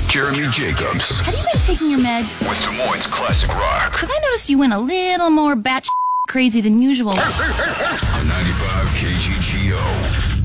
Jeremy Jacobs. Have you been taking your meds? With Des Moines Classic Rock. Because I noticed you went a little more batshit crazy than usual. On 95 KGGO.